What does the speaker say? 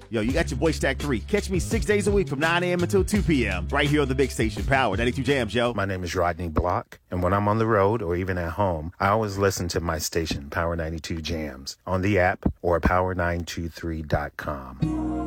Yo, you got your boy Stack 3. Catch me 6 days a week from 9 a.m. until 2 p.m. right here on the big station, Power 92 Jams, yo. My name is Rodney Block, and when I'm on the road or even at home, I always listen to my station, Power 92 Jams, on the app or power923.com.